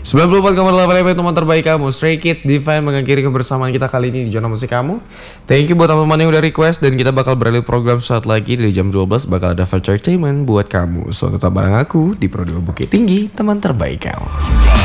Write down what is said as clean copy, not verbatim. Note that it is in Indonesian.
94,8 FM teman terbaik kamu, Stray Kids Divine mengakhiri kebersamaan kita kali ini di Zona Musik Kamu. Thank you buat teman-teman yang udah request. Dan kita bakal beralih program saat lagi. Dari jam 12 bakal ada entertainment buat kamu. So tetap bareng aku di Pro 2 Bukit Tinggi, teman terbaik kamu.